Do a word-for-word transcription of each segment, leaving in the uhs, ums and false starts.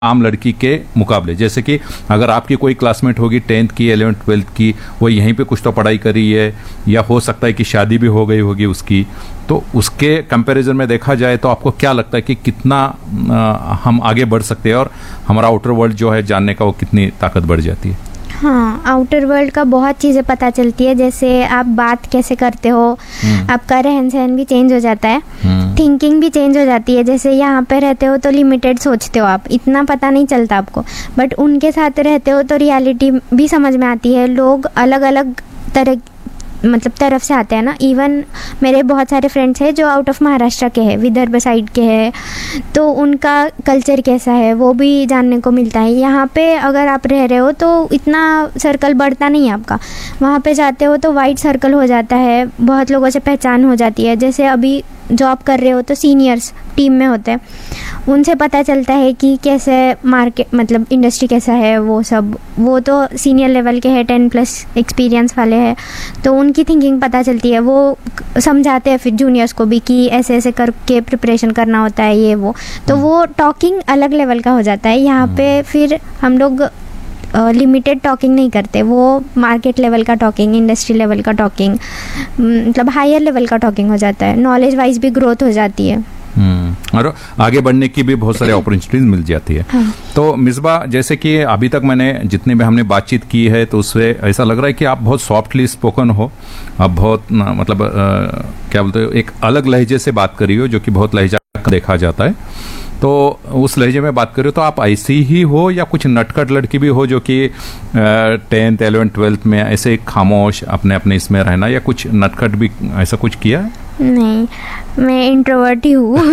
आम लड़की के मुकाबले। जैसे कि अगर आपकी कोई क्लासमेट होगी टेंथ की, इलेवेंथ ट्वेल्थ की, वो यहीं पे कुछ तो पढ़ाई करी है, या हो सकता है कि शादी भी हो गई होगी उसकी, तो उसके कंपैरिजन में देखा जाए तो आपको क्या लगता है कि कितना आ, हम आगे बढ़ सकते हैं और हमारा आउटर वर्ल्ड जो है जानने का वो कितनी ताकत बढ़ जाती है? हाँ, आउटर वर्ल्ड का बहुत चीज़ें पता चलती है। जैसे आप बात कैसे करते हो, आपका रहन सहन भी चेंज हो जाता है, थिंकिंग भी चेंज हो जाती है। जैसे यहाँ पे रहते हो तो लिमिटेड सोचते हो आप, इतना पता नहीं चलता आपको, बट उनके साथ रहते हो तो रियलिटी भी समझ में आती है। लोग अलग अलग तरह मतलब तरफ से आते हैं ना। इवन मेरे बहुत सारे फ्रेंड्स हैं जो आउट ऑफ महाराष्ट्र के हैं, विदर्भ साइड के हैं, तो उनका कल्चर कैसा है वो भी जानने को मिलता है। यहाँ पे अगर आप रह रहे हो तो इतना सर्कल बढ़ता नहीं है आपका, वहाँ पे जाते हो तो वाइड सर्कल हो जाता है, बहुत लोगों से पहचान हो जाती है। जैसे अभी जॉब कर रहे हो तो सीनियर्स टीम में होते हैं, उनसे पता चलता है कि कैसे मार्केट मतलब इंडस्ट्री कैसा है, वो सब वो तो सीनियर लेवल के हैं, टेन प्लस एक्सपीरियंस वाले हैं, तो उनकी थिंकिंग पता चलती है। वो समझाते हैं फिर जूनियर्स को भी कि ऐसे ऐसे करके प्रिपरेशन करना होता है, ये वो, तो वो टॉकिंग अलग लेवल का हो जाता है। यहाँ पे फिर हम लोग लिमिटेड uh, टॉकिंग नहीं करते, वो मार्केट लेवल का टॉकिंग, इंडस्ट्री लेवल का टॉकिंग, मतलब हायर लेवल का टॉकिंग हो जाता है। नॉलेज वाइज भी ग्रोथ हो जाती है, और आगे बढ़ने की भी बहुत सारी अपॉर्चुनिटीज मिल जाती है। हाँ। तो मिसबा, जैसे कि अभी तक मैंने जितने भी हमने बातचीत की है तो उससे ऐसा लग रहा है कि आप बहुत सॉफ्टली स्पोकन हो, आप बहुत मतलब आ, क्या बोलते हो, एक अलग लहजे से बात करी हो जो कि बहुत लहजा देखा जाता है, तो उस लहजे में बात करें तो आप ऐसी ही हो या कुछ नटखट लड़की भी हो जो कि टेंथ इलेवेंथ ट्वेल्थ में ऐसे खामोश अपने अपने इसमें रहना, या कुछ नटखट भी ऐसा कुछ किया है? नहीं, मैं इंट्रोवर्ट ही हूँ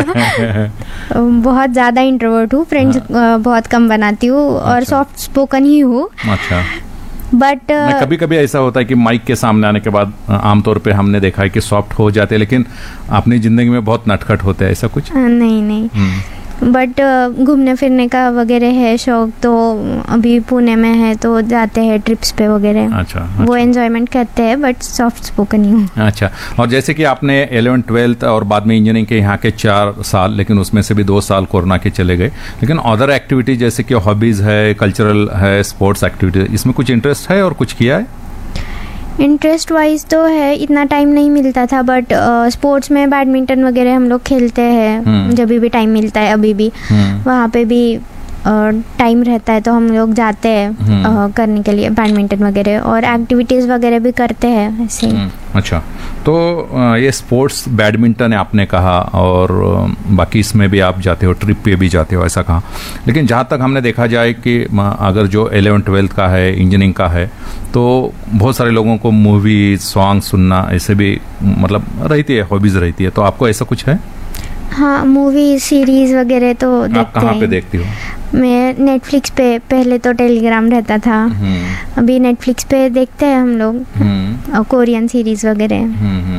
बहुत ज़्यादा इंट्रोवर्ट हूँ, फ्रेंड्स हाँ। बहुत कम बनाती हूँ और अच्छा। सॉफ्ट स्पोकन ही हूँ। अच्छा। बट uh, कभी कभी ऐसा होता है कि माइक के सामने आने के बाद आमतौर पे हमने देखा है कि सॉफ्ट हो जाते हैं, लेकिन अपनी जिंदगी में बहुत नटखट होते हैं, ऐसा कुछ? नहीं नहीं, बट घूमने फिरने का वगैरह है शौक, तो अभी पुणे में है तो जाते हैं ट्रिप्स पे वगैरह। अच्छा, वो अच्छा। एंजॉयमेंट करते हैं, बट सॉफ्ट स्पोकन ही हूँ। अच्छा। और जैसे कि आपने इलेवेंथ ट्वेल्थ और बाद में इंजीनियरिंग के यहाँ के चार साल, लेकिन उसमें से भी दो साल कोरोना के चले गए, लेकिन अदर एक्टिविटी जैसे कि हॉबीज है, कल्चरल है, स्पोर्ट्स एक्टिविटी, इसमें कुछ इंटरेस्ट है और कुछ किया है? इंटरेस्ट वाइज तो है, इतना टाइम नहीं मिलता था, बट स्पोर्ट्स में बैडमिंटन वगैरह हम लोग खेलते हैं जब भी टाइम मिलता है। अभी भी वहाँ पे भी टाइम रहता है तो हम लोग जाते हैं करने के लिए बैडमिंटन वगैरह, और एक्टिविटीज़ वगैरह भी करते हैं ऐसे ही। अच्छा, तो ये स्पोर्ट्स बैडमिंटन आपने कहा और बाकी इसमें भी आप जाते हो, ट्रिप पे भी जाते हो, ऐसा कहा, लेकिन जहाँ तक हमने देखा जाए कि अगर जो इलेवेंथ ट्वेल्थ का है, इंजीनियरिंग का है, तो बहुत सारे लोगों को मूवी सॉन्ग सुनना ऐसे भी मतलब रहती है, हॉबीज रहती है, तो आपको ऐसा कुछ है? हाँ, मूवी सीरीज वगैरह तो देखते हैं। आप कहाँ पे देखती हो? मैं नेटफ्लिक्स पे, पहले तो टेलीग्राम रहता था, अभी नेटफ्लिक्स पे देखते हैं हम लोग, और कोरियन सीरीज वगैरह।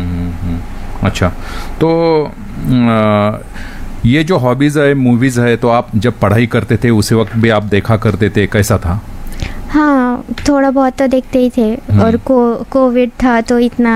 अच्छा, तो आ, ये जो हॉबीज है, मूवीज है, तो आप जब पढ़ाई करते थे उसी वक्त भी आप देखा करते थे, कैसा था? हाँ, थोड़ा बहुत तो देखते ही थे, और को कोविड था तो इतना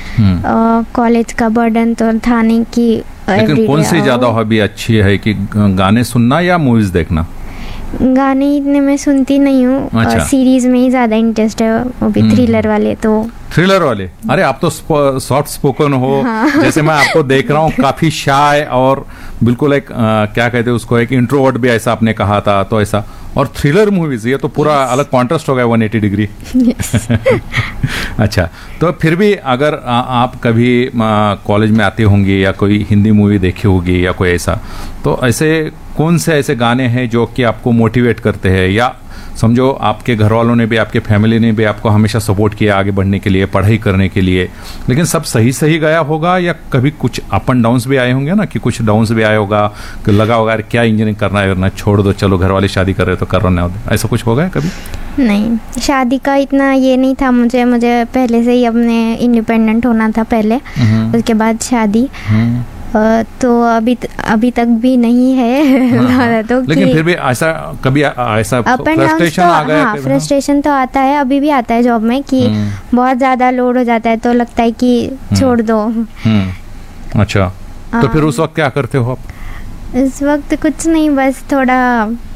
कॉलेज का बर्डन तो था नहीं कि। लेकिन कौन सी ज्यादा हॉबी अच्छी है, कि गाने सुनना या मूवीज देखना? गाने इतने मैं सुनती नहीं हूँ। अच्छा। और सीरीज में ही ज्यादा इंटरेस्ट है, वो भी थ्रिलर वाले। तो थ्रिलर वाले? अरे आप तो सॉफ्ट स्पोकन हो। हाँ। जैसे मैं आपको देख रहा हूँ, काफी शाय और बिल्कुल एक आ, क्या कहते हैं उसको, एक इंट्रोवर्ट भी ऐसा आपने कहा था, तो ऐसा, और थ्रिलर मूवीज, ये तो पूरा yes. अलग कॉन्ट्रास्ट हो गया वन एटी डिग्री। yes. अच्छा, तो फिर भी अगर आ, आप कभी कॉलेज में आते होंगे या कोई हिंदी मूवी देखी होगी या कोई ऐसा, तो ऐसे कौन से ऐसे गाने हैं जो कि आपको मोटिवेट करते हैं, या समझो आपके घर वालों ने भी, आपके फैमिली ने भी आपको हमेशा सपोर्ट किया आगे बढ़ने के लिए, पढ़ाई करने के लिए, लेकिन सब सही सही गया होगा, या कभी कुछ अप एंड डाउन्स भी आए होंगे ना, कि कुछ डाउन्स भी आए होगा, कि लगा होगा क्या इंजीनियरिंग करना है, करना छोड़ दो, चलो घर वाले शादी कर रहे तो कर रहे, ऐसा कुछ होगा कभी? नहीं, शादी का इतना ये नहीं था मुझे मुझे पहले से ही अपने इंडिपेंडेंट होना था पहले, उसके बाद शादी। Uh, तो अभी अभी तक भी नहीं है। हाँ, तो लेकिन फिर भी ऐसा कभी ऐसा फ्रस्ट्रेशन आ गया? हाँ, फ्रस्ट्रेशन तो आता है, अभी भी आता है जॉब में, कि बहुत ज्यादा लोड हो जाता है तो लगता है कि छोड़ दो। अच्छा, तो फिर उस वक्त क्या करते हो आप? इस वक्त कुछ नहीं, बस थोड़ा